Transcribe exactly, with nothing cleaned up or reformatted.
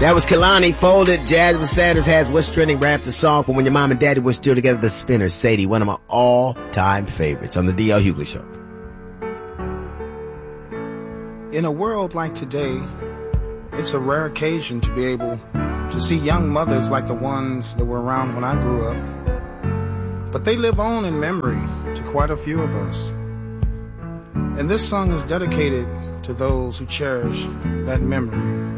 That was Kalani Folded. Jasmine Sanders has What's Trending wrapped the song from When Your Mom and Daddy Were Still Together. The Spinners. Sadie, one of my all-time favorites on the D L Hughley Show. In a world like today, it's a rare occasion to be able to see young mothers like the ones that were around when I grew up. But they live on in memory to quite a few of us. And this song is dedicated to those who cherish that memory.